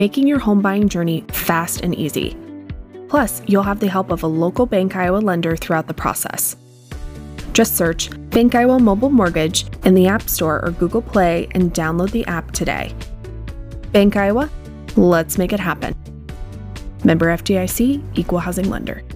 making your home buying journey fast and easy. Plus, you'll have the help of a local Bank Iowa lender throughout the process. Just search Bank Iowa Mobile Mortgage in the App Store or Google Play and download the app today. Bank Iowa, let's make it happen. Member FDIC, Equal Housing Lender.